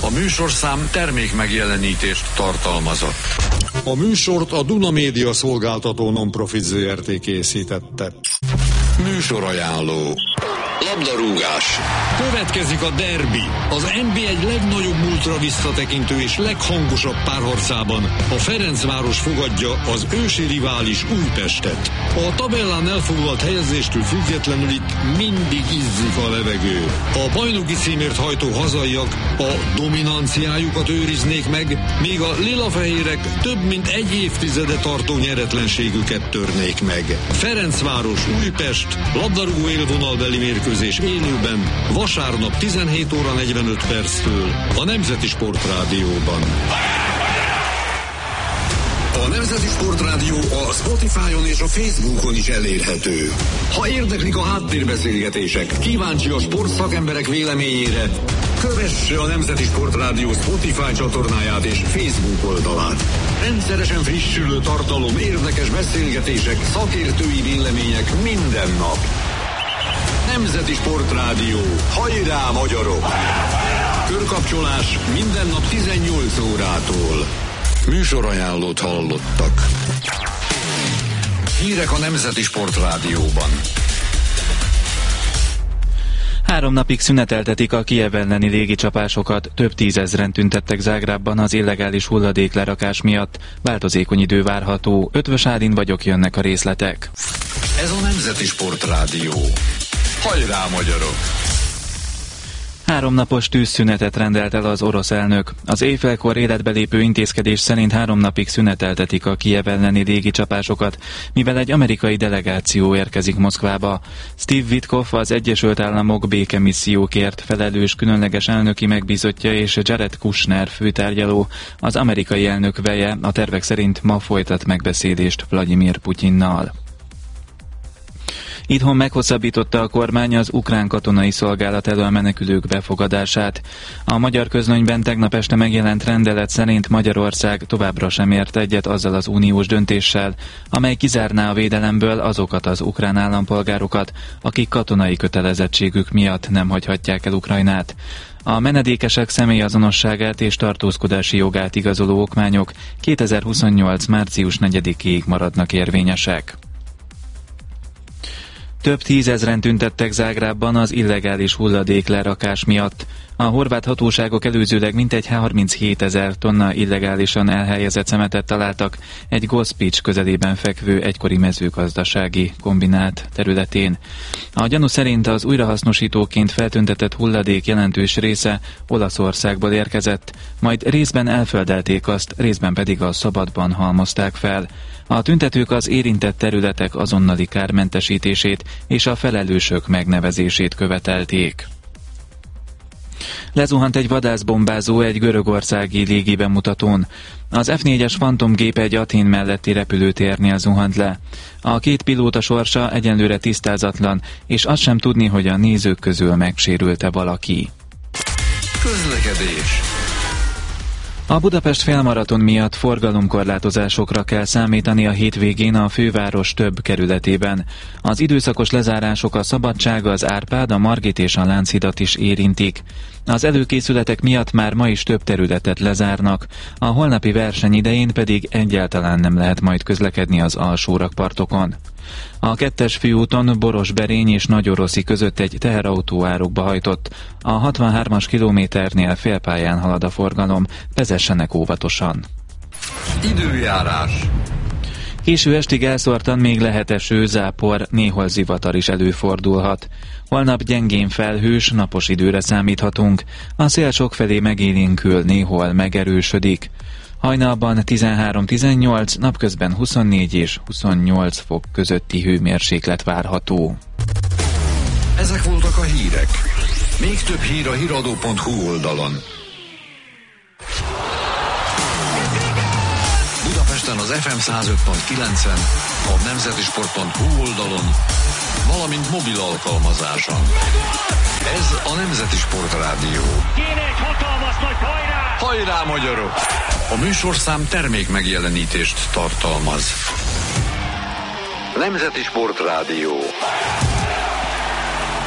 A műsorszám termék megjelenítést tartalmazott. A műsort a Duna Média szolgáltató non-profit Zrt. Készítette. Műsorajánló. Labdarúgás. Következik a derbi, az NB1 legnagyobb múltra visszatekintő és leghangosabb párharcában a Ferencváros fogadja az ősi rivális Újpestet. A tabellán elfoglalt helyezéstől függetlenül itt mindig izzik a levegő. A bajnoki címért hajtó hazaiak a dominanciájukat őriznék meg, míg a lilafehérek több mint egy évtizede tartó nyeretlenségüket törnék meg. Ferencváros Újpest labdarúgó élvonalbeli mérkőzés élőben vasárnap 17 óra 45 perctől a Nemzeti Sportrádióban. A Nemzeti Sportrádió a Spotify-on és a Facebookon is elérhető. Ha érdeklik a háttérbeszélgetések, kíváncsi a sportszakemberek véleményére, kövesse a Nemzeti Sportrádió Spotify csatornáját és Facebook oldalát. Rendszeresen frissülő tartalom, érdekes beszélgetések, szakértői vélemények minden nap. Nemzeti Sportrádió. Hajrá, magyarok! Körkapcsolás minden nap 18 órától. Műsorajánlót hallottak. Hírek a Nemzeti Sportrádióban. 3 napig szüneteltetik a Kijev elleni légicsapásokat, több tízezren tüntettek Zágrábban az illegális hulladéklerakás miatt. Változékony idő várható. Ötvös Ádin vagyok, jönnek a részletek. Ez a Nemzeti Sportrádió. Hajrá, magyarok! 3 napos tűzszünetet rendelt el az orosz elnök. Az éjfélkor életbe lépő intézkedés szerint 3 napig szüneteltetik a Kijev elleni légicsapásokat, mivel egy amerikai delegáció érkezik Moszkvába. Steve Witkoff, az Egyesült Államok békemissziókért felelős különleges elnöki megbízottja, és Jared Kushner főtárgyaló, az amerikai elnök veje, a tervek szerint ma folytat megbeszélést Vladimir Putyinnal. Itthon meghosszabbította a kormány az ukrán katonai szolgálat elől menekülők befogadását. A magyar közlönyben tegnap este megjelent rendelet szerint Magyarország továbbra sem ért egyet azzal az uniós döntéssel, amely kizárná a védelemből azokat az ukrán állampolgárokat, akik katonai kötelezettségük miatt nem hagyhatják el Ukrajnát. A menedékesek személyazonosságát és tartózkodási jogát igazoló okmányok 2028. március 4-ig maradnak érvényesek. Több tízezren tüntettek Zágrábban az illegális hulladéklerakás miatt. A horvát hatóságok előzőleg mintegy 37 000 tonna illegálisan elhelyezett szemetet találtak egy Gospics közelében fekvő egykori mezőgazdasági kombinát területén. A gyanú szerint az újrahasznosítóként feltüntetett hulladék jelentős része Olaszországból érkezett, majd részben elföldelték azt, részben pedig a szabadban halmozták fel. A tüntetők az érintett területek azonnali kármentesítését és a felelősök megnevezését követelték. Lezuhant egy vadászbombázó egy görögországi légibemutatón. Az F4-es Phantom gép egy Athén melletti repülőtérnél zuhant le. A 2 pilóta sorsa egyenlőre tisztázatlan, és azt sem tudni, hogy a nézők közül megsérült-e valaki. Közlekedés. A Budapest félmaraton miatt forgalomkorlátozásokra kell számítani a hétvégén a főváros több kerületében. Az időszakos lezárások a Szabadság, az Árpád, a Margit és a Lánchidat is érintik. Az előkészületek miatt már ma is több területet lezárnak, a holnapi verseny idején pedig egyáltalán nem lehet majd közlekedni az alsó rakpartokon. A 2-es főúton Borosberény és Nagyoroszi között egy teherautó árokba hajtott. A 63-as kilométernél félpályán halad a forgalom, vezessenek óvatosan. Időjárás. Késő estig elszórtan még lehet eső, zápor, néhol zivatar is előfordulhat. Holnap gyengén felhős, napos időre számíthatunk. A szél sokfelé megélénkül, néhol megerősödik. Hajnalban 13-18, napközben 24 és 28 fok közötti hőmérséklet várható. Ezek voltak a hírek. Még több hír a hiradó.hu oldalon. Budapesten az FM 105.9-en, a nemzetisport.hu oldalon, valamint mobil alkalmazáson. Ez a Nemzeti Sportrádió. Kéne egy hatalmas nagy hajrá! Hajrá, magyarok! A műsorszám termék megjelenítést tartalmaz. Nemzeti Sportrádió.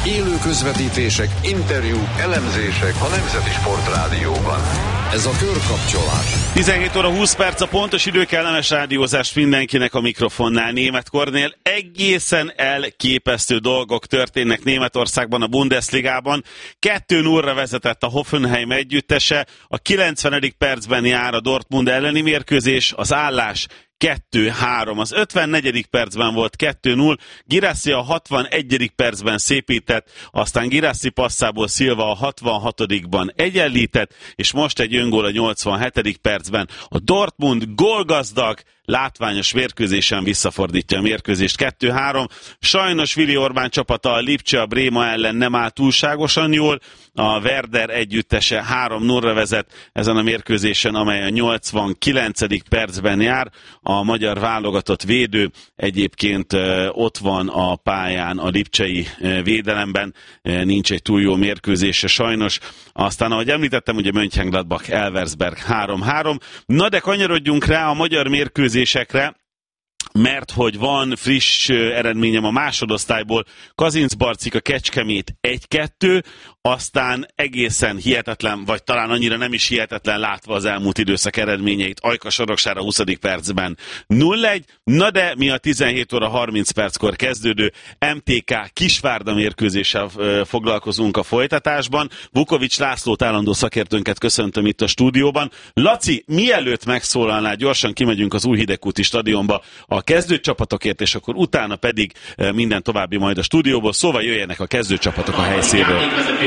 Élő közvetítések, interjúk, elemzések a Nemzeti Sportrádióban. Ez a Körkapcsolás. 17 óra 20 perc a pontos idő, kellemes rádiózást mindenkinek a mikrofonnál. Német Kornél, egészen elképesztő dolgok történnek Németországban, a Bundesligában. 2-0-ra vezetett a Hoffenheim együttese, a 90. percben jár a Dortmund elleni mérkőzés, az állás 2-3. Az 54. percben volt 2-0, Guirassy a 61. percben szépített, aztán Guirassy passzából Silva a 66-ban egyenlített, és most egy öngól a 87. percben. A Dortmund gólgazdag, látványos mérkőzésen visszafordítja a mérkőzést 2-3. Sajnos Willi Orbán csapata a Lipcse a Bréma ellen nem áll túlságosan jól, a Werder együttese 3-0-ra vezet ezen a mérkőzésen, amely a 89. percben jár. A magyar válogatott védő egyébként ott van a pályán a lipcsei védelemben, nincs egy túl jó mérkőzése sajnos. Aztán, ahogy említettem, ugye Mönchengladbach Elversberg 3-3. Na de kanyarodjunk rá a magyar mérkőzésekre, mert hogy van friss eredményem a másodosztályból. Kazincbarcik a Kecskemét 1-2, aztán egészen hihetetlen, vagy talán annyira nem is hihetetlen látva az elmúlt időszak eredményeit, Ajka Soroksára 20. percben 0-1, na de mi a 17 óra 30 perckor kezdődő MTK Kisvárda mérkőzéssel foglalkozunk a folytatásban. Vukovics Lászlót, állandó szakértőnket köszöntöm itt a stúdióban. Laci, mielőtt megszólalnál, gyorsan kimegyünk az Újhidegkúti stadionba a kezdőcsapatokért, és akkor utána pedig minden további majd a stúdióból, szóval jöjjenek a kezdőcsapatok a helyszínről.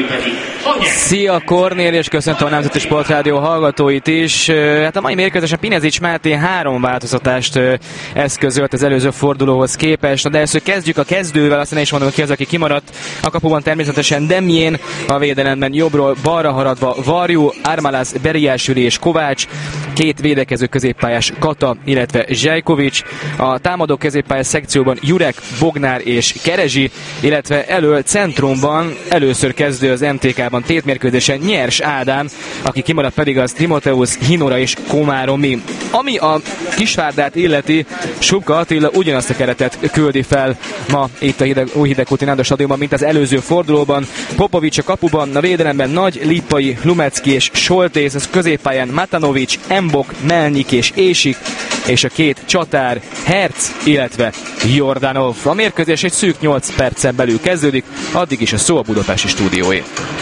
Szia Kornél, és köszöntöm a Nemzeti Sportrádió hallgatóit is. Hát a mai mérkőzésen Pinezics Máté 3 változtatást eszközölt az előző fordulóhoz képest. De először kezdjük a kezdővel, aztán is mondom ki az, aki kimaradt. A kapuban természetesen Demjén, a védelemben jobbról balra haradva Varjú, Armalász, Beriásüli és Kovács, 2 védekező középpályás Kata, illetve Zsejkovics. A támadó középpályás szekcióban Jurek, Bognár és Kerezsi, illetve elől centrumban először kezdő az MTK-ban tétmérkőzésen Nyers Ádám, aki kimaradt pedig az Timoteusz, Hinora és Komáromi. Ami a Kisvárdát illeti, Subka Attila ugyanazt a keretet küldi fel ma itt a Újhidegkúti Náda stadionban, mint az előző fordulóban. Popovics a kapuban, a védelemben Nagy, Lippai, Lumecki és Soltész, az középpályán Matanovics, Embok, Melnyik és Ésik, és a 2 csatár Herc, illetve Jordanov. A mérkőzés egy szűk 8 percen belül kezdődik, addig is a szó a budapesti stúdióé.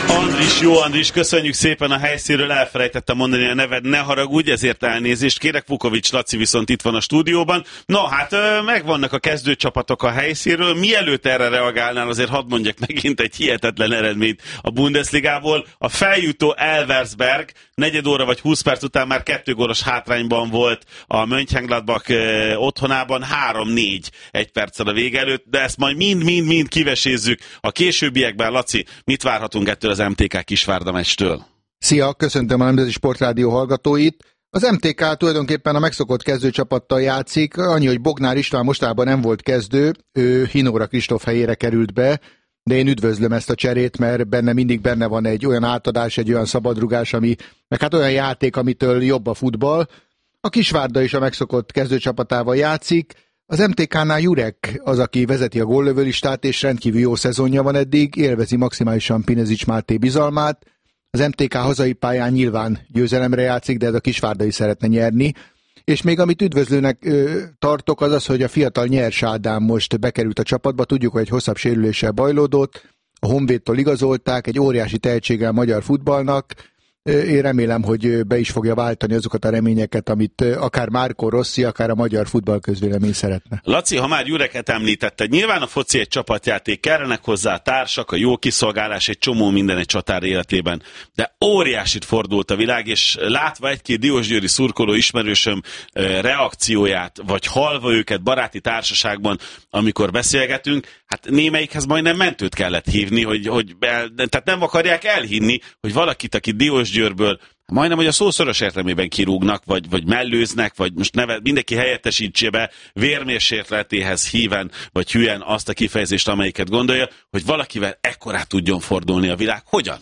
Andris, köszönjük szépen a helyszínről, elfelejtettem mondani a neved, ne haragudj, ezért elnézést kérek. Vukovics Laci viszont itt van a stúdióban. Na hát megvannak a kezdőcsapatok a helyszínről, mielőtt erre reagálnál, azért hadd mondjak megint egy hihetetlen eredményt a Bundesligából. A feljutó Elversberg 4 óra vagy 20 perc után már 2 gólos hátrányban volt a Mönchengladbach otthonában, 3-4 1 perccel a vége előtt, de ezt majd mind kivesézzük a későbbiekben. Laci, mit várhatunk ettől az MTK Kisvárda meccstől? Szia, köszöntöm a Nemzeti Sportrádió hallgatóit. Az MTK tulajdonképpen a megszokott kezdőcsapattal játszik, annyi, hogy Bognár István mostában nem volt kezdő, ő Hinóra Kristóf helyére került be, de én üdvözlöm ezt a cserét, mert mindig benne van egy olyan átadás, egy olyan szabadrugás, meg hát olyan játék, amitől jobb a futball. A Kisvárda is a megszokott kezdőcsapatával játszik. Az MTK-nál Jurek az, aki vezeti a góllövőlistát, és rendkívül jó szezonja van eddig, élvezi maximálisan Pinezics Máté bizalmát. Az MTK hazai pályán nyilván győzelemre játszik, de ez a Kisvárda is szeretne nyerni. És még amit üdvözlőnek tartok, az az, hogy a fiatal Nyers Ádám most bekerült a csapatba. Tudjuk, hogy egy hosszabb sérüléssel bajlódott, a Honvédtól igazolták, egy óriási tehetséggel magyar futballnak. Én remélem, hogy be is fogja váltani azokat a reményeket, amit akár Márko Rossi, akár a magyar futballközvélemény szeretne. Laci, ha már Jureket említetted, nyilván a foci egy csapatjáték, kellenek hozzá a társak, a jó kiszolgálás, egy csomó minden egy csatár életében. De óriásit fordult a világ, és látva egy-két diósgyőri szurkoló ismerősöm reakcióját, vagy hallva őket baráti társaságban, amikor beszélgetünk, hát némelyikhez majdnem mentőt kellett hívni, tehát nem akarják elhinni, hogy valakit, aki Diósgyőrből majdnem, hogy a szó szoros értelmében kirúgnak, vagy mellőznek, vagy most mindenki helyettesítse be vérmérsékletéhez híven, vagy hülyen azt a kifejezést, amelyiket gondolja, hogy valakivel ekkorát tudjon fordulni a világ. Hogyan?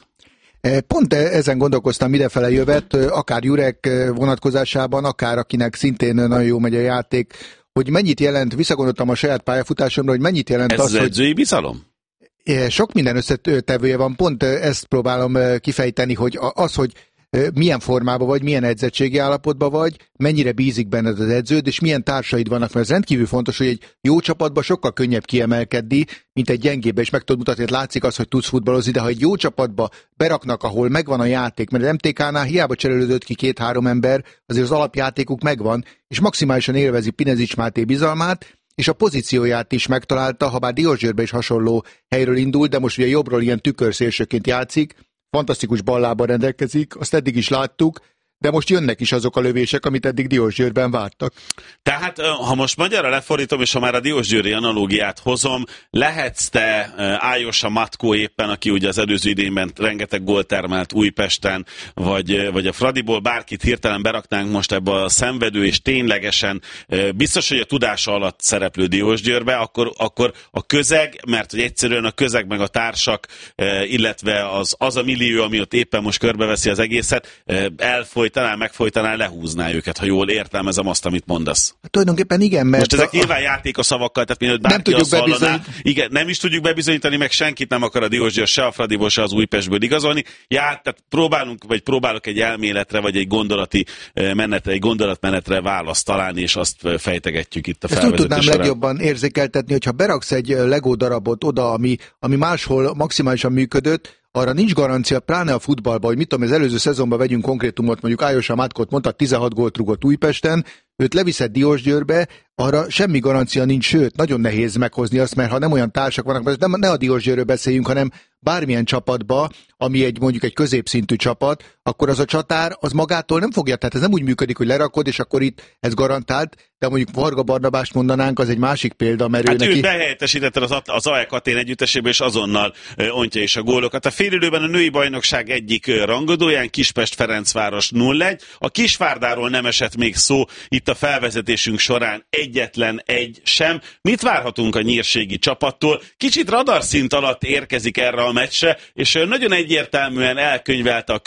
Pont ezen gondolkoztam idefele jövet, akár Jurek vonatkozásában, akár akinek szintén nagyon jó megy a játék, hogy mennyit jelent, visszagondoltam a saját pályafutásomra, hogy mennyit jelent ez az, edzői bizalom? Sok minden összetevője van, pont ezt próbálom kifejteni, hogy az, hogy milyen formában vagy, milyen edzettségi állapotban vagy, mennyire bízik benned az edződ, és milyen társaid vannak, mert ez rendkívül fontos, hogy egy jó csapatban sokkal könnyebb kiemelkedni, mint egy gyengébe, és meg tudod mutatni, hogy látszik az, hogy tudsz futballozni, de ha egy jó csapatba beraknak, ahol megvan a játék, mert az MTK-nál hiába cserélődött ki 2-3 ember, azért az alapjátékuk megvan, és maximálisan élvezi Pinezics Máté bizalmát, és a pozícióját is megtalálta, ha bár Diósgyőrbe is hasonló helyről indult, de most ugye jobbról ilyen tükörszélsőként játszik, fantasztikus ballával rendelkezik, azt eddig is láttuk, de most jönnek is azok a lövések, amit eddig Diósgyőrben vártak. Tehát, ha most magyarra lefordítom, és ha már a diósgyőri analógiát hozom, lehetsz te Ájosa Matkó éppen, aki ugye az előző idényben rengeteg gólt termelt Újpesten, vagy a Fradiból bárkit hirtelen beraknánk most ebbe a szenvedő, és ténylegesen biztos, hogy a tudása alatt szereplő Diósgyőrbe, akkor a közeg, mert hogy egyszerűen a közeg meg a társak, illetve az a millió, ami ott éppen most körbeveszi az egészet, megfojtaná, lehúzná őket, ha jól értelmezem azt, amit mondasz. Tulajdonképpen igen, mert... Most ezek nyilván játék a szavakkal, tehát mielőtt bárki azt hallaná. Igen, nem is tudjuk bebizonyítani, meg senkit nem akar a Diósgyőr se a Fradiból, se az Újpestből igazolni. Tehát próbálok egy elméletre, vagy egy gondolatmenetre választ találni, és azt fejtegetjük itt a felvezető során. Ezt tudnám legjobban érzékeltetni, hogyha beraksz egy Lego darabot oda, ami máshol maximálisan működött, arra nincs garancia, pláne a futballban, hogy mit tudom, az előző szezonban vegyünk konkrétumot, mondjuk Ájosa Matkót mondta, 16 gólt rúgott Újpesten, őt leviszed Diósgyőrbe, arra semmi garancia nincs, sőt, nagyon nehéz meghozni azt, mert ha nem olyan társak vannak, ne a Diósgyőrről beszéljünk, hanem bármilyen csapatba, ami mondjuk egy középszintű csapat, akkor az a csatár az magától nem fogja, tehát ez nem úgy működik, hogy lerakod, és akkor itt ez garantált, de mondjuk Varga Barnabást mondanánk, az egy másik példa, mert hát ő neki... behelyettesítette az AEK Atén együttesébe, és azonnal ontja is a gólokat. A félidőben a női bajnokság egyik rangadóján Kispest-Ferencváros 0-1. A Kisvárdáról nem esett még szó itt a felvezetésünk során egyetlen egy sem. Mit várhatunk a nyírségi csapattól? Kicsit radarszint alatt érkezik erre a meccsre, és nagyon egyértelműen elkönyvelte a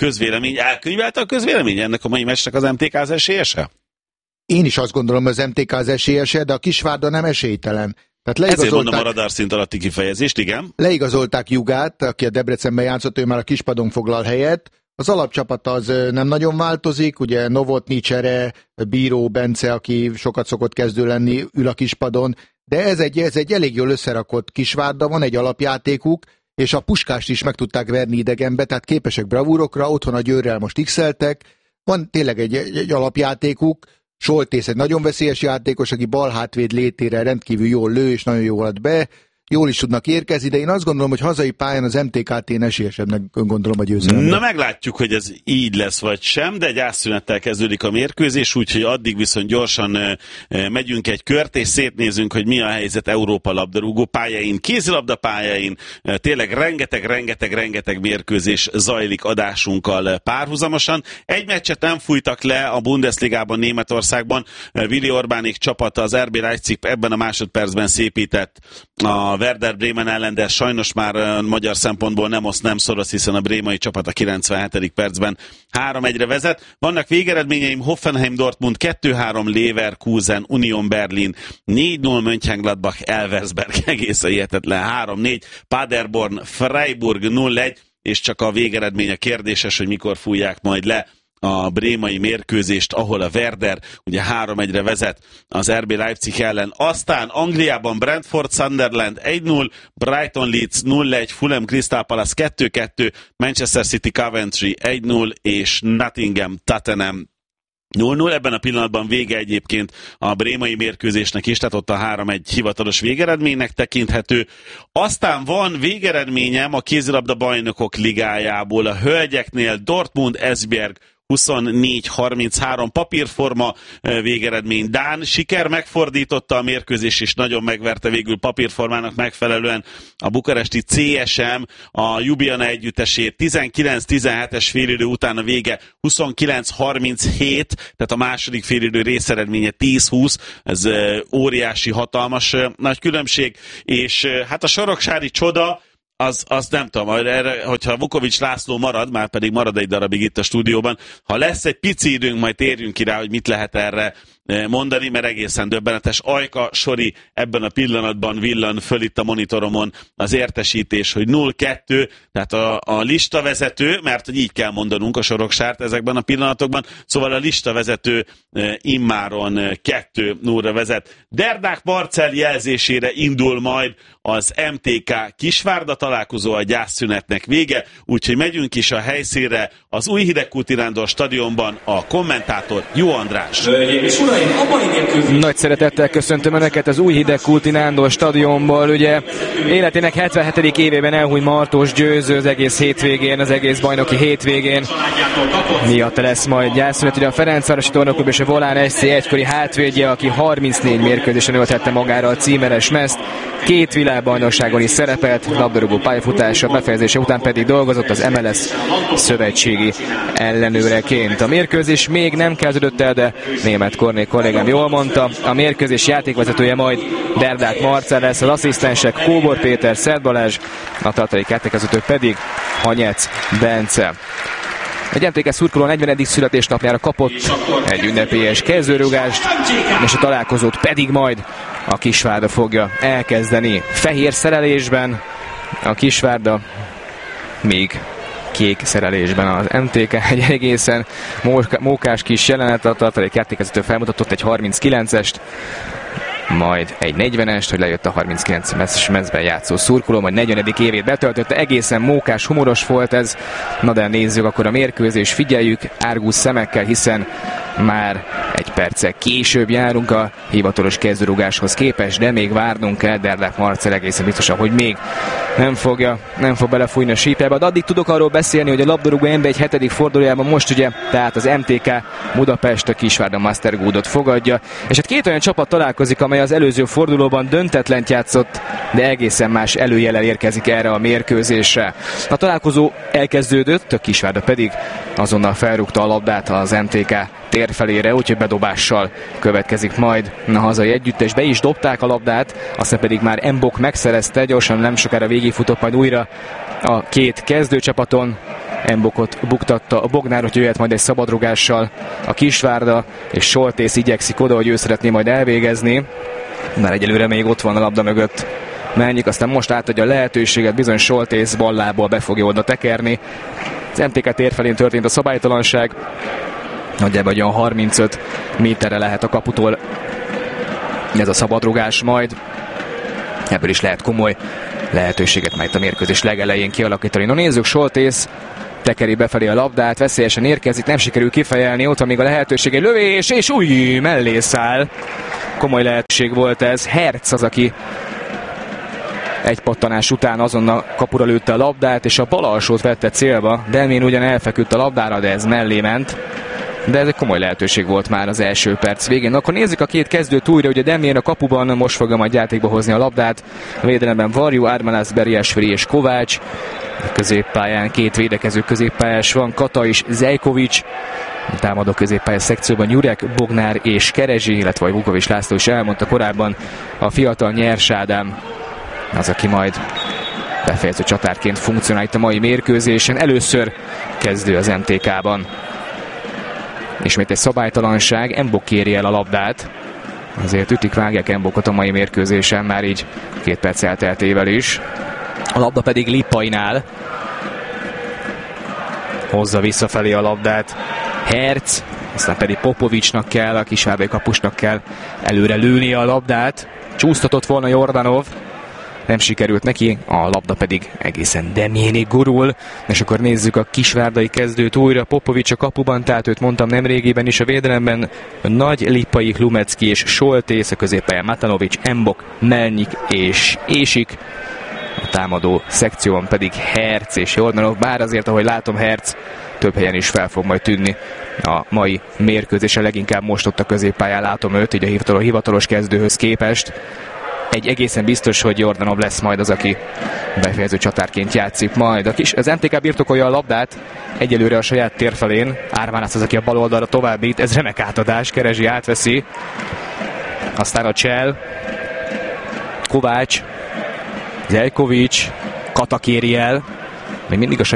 közvélemény ennek a mai meccsnek az MTK az esélyese? Én is azt gondolom, az MTK az esélyese, de a Kisvárda nem esélytelen. Ezért mondom a radárszint alatti kifejezést, igen. Leigazolták Jugát, aki a Debrecenben játszott, ő már a kispadon foglal helyet. Az alapcsapat az nem nagyon változik, ugye Novotny, Csere, Bíró, Bence, aki sokat szokott kezdő lenni, ül a kispadon, de ez egy elég jól összerakott Kisvárda, van egy alapjátékuk, és a Puskást is meg tudták verni idegenbe, tehát képesek bravúrokra, otthon a Győrrel most x-eltek, van tényleg egy alapjátékuk, Soltész egy nagyon veszélyes játékos, aki bal hátvéd létére rendkívül jól lő, és nagyon jól ad be, jól is tudnak érkezni, de én azt gondolom, hogy hazai pályán az MTK-t esélyesebbnek gondolom a győzelemre. Na meglátjuk, hogy ez így lesz vagy sem, de egy átszünettel kezdődik a mérkőzés, úgyhogy addig viszont gyorsan megyünk egy kört, és szétnézünk, hogy mi a helyzet Európa labdarúgó pályáin, kézilabda pályáin, tényleg rengeteg mérkőzés zajlik adásunkkal párhuzamosan. Egy meccset nem fújtak le a Bundesligában Németországban, Willi Orbánék csapata, az RB Leipzig ebben a másodpercben szépített a Werder Bremen ellen, de sajnos már magyar szempontból nem szoros, hiszen a brémai csapat a 97. percben 3-1-re vezet. Vannak végeredményeim: Hoffenheim Dortmund 2-3, Leverkusen Union Berlin 4-0, Mönchengladbach Elversberg egészen hihetetlen 3-4, Paderborn Freiburg 0-1, és csak a végeredmény a kérdéses, hogy mikor fújják majd le a brémai mérkőzést, ahol a Werder ugye 3-1-re vezet az RB Leipzig ellen. Aztán Angliában Brentford Sunderland 1-0, Brighton Leeds 0-1, Fulham Crystal Palace 2-2, Manchester City Coventry 1-0, és Nottingham Tottenham 0-0, ebben a pillanatban vége egyébként a brémai mérkőzésnek is, tehát ott a 3-1 hivatalos végeredménynek tekinthető. Aztán van végeredményem a kézilabda bajnokok ligájából, a hölgyeknél Dortmund Esbjerg 24-33 papírforma végeredmény. Dán siker megfordította a mérkőzés, és nagyon megverte végül papírformának megfelelően a bukaresti CSM a Ljubljana együttesét. 19-17-es félidő után a vége 29-37, tehát a második félidő részeredménye 10-20, ez óriási, hatalmas nagy különbség, és hát a soroksári csoda az nem tudom, erre, hogyha Vukovics László marad, már pedig marad egy darabig itt a stúdióban, ha lesz egy pici időnk, majd térjünk ki rá, hogy mit lehet erre mondani, mert egészen döbbenetes. Ajka Sori ebben a pillanatban villan föl itt a monitoromon az értesítés, hogy 0-2, tehát a listavezető, mert hogy így kell mondanunk a soroksárt ezekben a pillanatokban, szóval a listavezető immáron 2-0-ra vezet. Derdák Marcell jelzésére indul majd az MTK Kisvárda találkozó, a gyászszünetnek vége, úgyhogy megyünk is a helyszínre, az Új Hidegkúti Nándor stadionban a kommentátor Jó András. Nagy szeretettel köszöntöm Önöket az Új Hidegkúti Nándor stadionból. Ugye életének 77. évében elhúny Martós Győző az egész hétvégén, az egész bajnoki hétvégén. Miatt lesz majd gyászszünet. Ugye a Ferencvárosi Tornaklub és a Volán SC egykori hátvédje, aki 34 mérkőzésen ölthette magára a címeres mezt. 2 világbajnokságon is szerepelt, labdarúgó pályafutása befejezése után pedig dolgozott az MLS szövetségi ellenőreként. A mérkőzés még nem kezdődött el, de Németh Kornél kollégám jól mondta. A mérkőzés játékvezetője majd Derdák Marcell lesz, az asszisztensek Kóbor Péter, Szert Balázs, a tartalék játékvezető pedig Hanyec Bence. Egy MTK szurkoló 40. születésnapjára kapott egy ünnepélyes kezdőrúgást, és a találkozót pedig majd a Kisvárda fogja elkezdeni. Fehér szerelésben a Kisvárda, még kék szerelésben az MTK. Egy egészen mókás kis jelenet, a tartalék játékvezető felmutatott egy 39-est, majd egy 40-est, hogy lejött a 39 mezben játszó szurkoló, majd 40. évét betöltötte, egészen mókás, humoros volt ez. Na de nézzük akkor a mérkőzést, figyeljük árgus szemekkel, hiszen már egy perccel később járunk a hivatalos kezdőrúgáshoz képest, de még várnunk kell. Derdák Marcell egészen biztosan, hogy még nem fog belefújni a sípjába, de addig tudok arról beszélni, hogy a labdarúgó NB1 7. fordulójában most ugye, tehát az MTK Budapest a Kisvárda Mastergoodot fogadja, és hát 2 olyan csapat találkozik, amely az előző fordulóban döntetlent játszott, de egészen más előjellel érkezik erre a mérkőzésre. A találkozó elkezdődött, a Kisvárda pedig azonnal felrúgta a labdát az MTK térfelére, úgyhogy bedobással következik majd a hazai együttes. Be is dobták a labdát, aztán pedig már Mbok megszerezte, gyorsan nem sokára végigfutott majd újra a 2 kezdőcsapaton. Mbokot buktatta a Bognár, hogy jöhet majd egy szabadrugással a Kisvárda, és Soltész igyekszik oda, hogy ő szeretné majd elvégezni, mert egyelőre még ott van a labda mögött Melnyik, aztán most átadja a lehetőséget, bizony Soltész ballából be fogja oda tekerni. Az MTK térfelén történt a szabálytalanság, nagyjából olyan 35 méterre lehet a kaputól ez a szabadrugás majd. Ebből is lehet komoly lehetőséget majd a mérkőzés legelején kialakítani. No nézzük, Soltész tekeri befelé a labdát, veszélyesen érkezik, nem sikerül kifejelni, ott van még a lehetőség, egy lövés, és új, mellé száll. Komoly lehetőség volt ez. Herc az, aki egy pattanás után azonnal kapura lőtte a labdát, és a bal alsót vette célba. Delmén ugyan elfeküdt a labdára, de ez mellé ment. De ez egy komoly lehetőség volt már az első perc végén. Akkor nézzük a 2 kezdőt újra, ugye Demjén a kapuban most fogja majd játékba hozni a labdát. A védelemben Varjú, Ármalász, Beriásvili és Kovács. A középpályán 2 védekező középpályás van, Kata és Zejkovics. A támadó középpályás szekcióban Jurek, Bognár és Kerezsi, illetve Vukovics László is elmondta korábban, a fiatal Nyers Ádám az, aki majd befejező csatárként funkcionál itt a mai mérkőzésen. Először kezdő az MTK-ban. Ismét egy szabálytalanság, Mbok kéri el a labdát. Azért ütik, vágják Mbokot a mai mérkőzésen, már így 2 perc elteltével is. A labda pedig Lippainál. Hozza visszafelé a labdát Herc, aztán pedig Popovicsnak kell, a kisvárdai kapusnak kell előre lőni a labdát. Csúsztatott volna Jordanov, nem sikerült neki, a labda pedig egészen Demjénig gurul, és akkor nézzük a kisvárdai kezdőt újra. Popovics a kapuban, tehát őt mondtam nemrégiben is, a védelemben Nagy, Lippai, Lumecki és Soltész, a középpályán Matanovics, Mbok, Melnyik és Ésik, a támadó szekcióban pedig Herc és Jordanov, bár azért, ahogy látom, Herc több helyen is fel fog majd tűnni a mai mérkőzésen, leginkább most ott a középpályán látom őt, így a hivatalos kezdőhöz képest. Egy egészen biztos, hogy Jordanov lesz majd az, aki befejező csatárként játszik majd. Az MTK birtokolja a labdát egyelőre a saját térfelén. Ármánász az, aki a bal oldalra továbbít. Ez remek átadás, Kerezsi átveszi. Aztán a Csell, Kovács, Zejkovics, Kata kéri el. Még mindig a